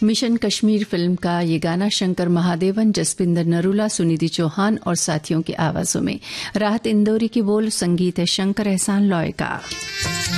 Mission Kashmir film का ये गाना शंकर महादेवन, जसपिंदर नरूला, सुनिधि चौहान और साथियों की आवाजों में। राहत इंदौरी की बोल, संगीत है शंकर एहसान लॉय का।